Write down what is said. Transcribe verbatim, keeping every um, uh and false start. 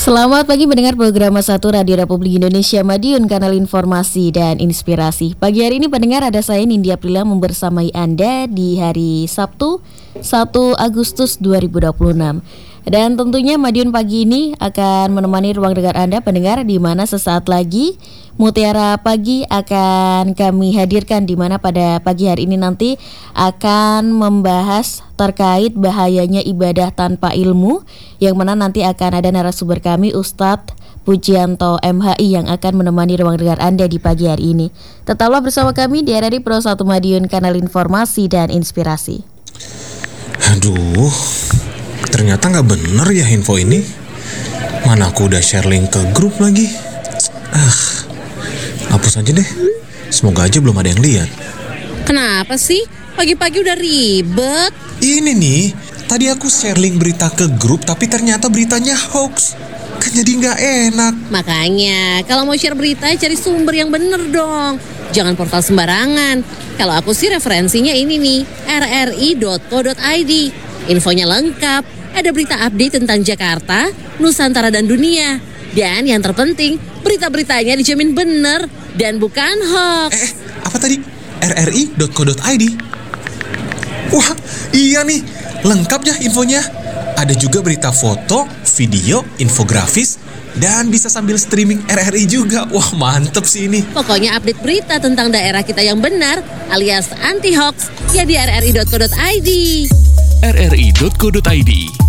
Selamat pagi mendengar program satu Radio Republik Indonesia Madiun, kanal informasi dan inspirasi. Pagi hari ini pendengar, ada saya Nindya Aprila membersamai Anda di hari Sabtu satu Agustus dua ribu dua puluh enam. Dan tentunya Madiun pagi ini akan menemani ruang dengar Anda pendengar, di mana sesaat lagi Mutiara Pagi akan kami hadirkan, di mana pada pagi hari ini nanti akan membahas terkait bahayanya ibadah tanpa ilmu, yang mana nanti akan ada narasumber kami Ustadz Pujianto M H I yang akan menemani ruang dengar Anda di pagi hari ini. Tetaplah bersama kami di R R I Pro satu Madiun, kanal informasi dan inspirasi. Aduh, ternyata gak bener ya info ini. Mana aku udah share link ke grup lagi. Ah, hapus aja deh. Semoga aja belum ada yang lihat. Kenapa sih? Pagi-pagi udah ribet. Ini nih, tadi aku share link berita ke grup, tapi ternyata beritanya hoax. Kan jadi gak enak. Makanya, kalau mau share berita, cari sumber yang bener dong. Jangan portal sembarangan. Kalau aku sih referensinya ini nih, r r i dot co dot i d. Infonya lengkap, ada berita update tentang Jakarta, Nusantara dan dunia. Dan yang terpenting, berita-beritanya dijamin bener dan bukan hoax. Eh, apa tadi? r r i dot co dot i d. Wah, iya nih, lengkap ya infonya. Ada juga berita foto, video, infografis, dan bisa sambil streaming R R I juga. Wah, mantep sih ini. Pokoknya update berita tentang daerah kita yang benar alias anti hoax ya di r r i dot co dot i d. r r i dot co dot i d